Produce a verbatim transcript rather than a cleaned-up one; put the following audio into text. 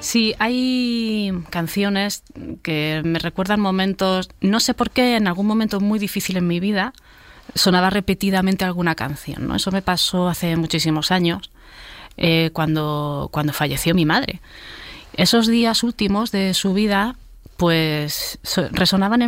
Sí, hay canciones que me recuerdan momentos, no sé por qué, en algún momento muy difícil en mi vida sonaba repetidamente alguna canción, ¿no? Eso me pasó hace muchísimos años, eh, cuando, cuando falleció mi madre. Esos días últimos de su vida, pues so- resonaban en